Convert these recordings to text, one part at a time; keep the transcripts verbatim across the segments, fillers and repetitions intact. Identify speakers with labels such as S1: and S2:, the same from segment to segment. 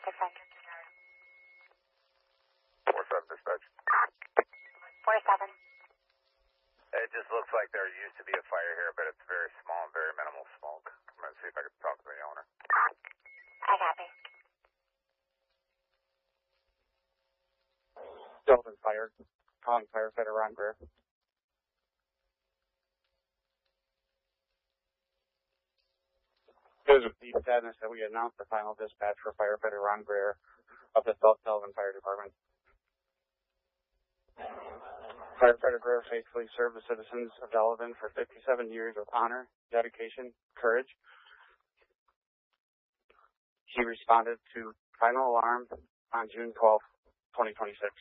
S1: six five.
S2: four seven dispatch.
S1: four seven.
S2: It just looks like there used to be a fire here, but it's very small, very minimal smoke. I'm going to see if I can talk to the owner.
S1: I copy.
S3: Sullivan Fire. Calling firefighter Ron Greer. It is with deep sadness that we announce the final dispatch for firefighter Ron Greer of the Sullivan Fire Department. Firefighter Greer faithfully served the citizens of Delavan for fifty-seven years with honor, dedication, courage. He responded to final alarm on June twelfth, twenty twenty-six.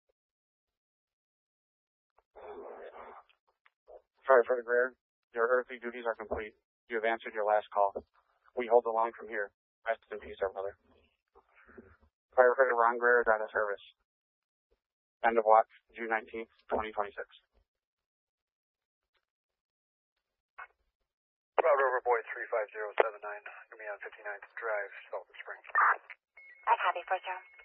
S3: Firefighter Greer, your earthly duties are complete. You have answered your last call. We hold the line from here. Rest in peace, our brother. Firefighter Ron Greer is out of service. End of watch, June nineteenth, twenty twenty-six.
S4: Route Rover Boy three five zero seven nine, going to be on fifty-ninth Drive, Sulphur Springs.
S1: I copy, four zero.